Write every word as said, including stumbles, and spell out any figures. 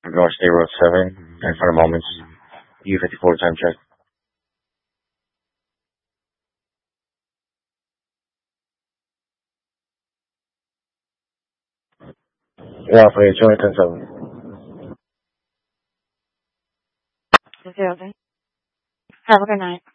North State Road seven, and for the moment, U fifty-four time check. Yeah, for your two ten seven. Okay, okay. Have a good night.